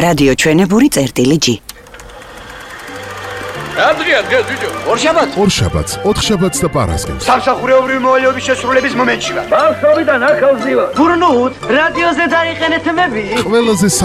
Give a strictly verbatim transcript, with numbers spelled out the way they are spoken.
რადიო ჩვენებური წერტილი G. Andrea, Andrea, ბიჭო. ორშაბათს? ორშაბათს, ოთხშაბათს და პარასკევს. სამსახურეობრივი მოვალეობის შესრულების მომენტში ვარ. ბავშვობიდან ახალ ზივა. გურნუთ, რადიოზე დაიყენეთ მები. ყველაზე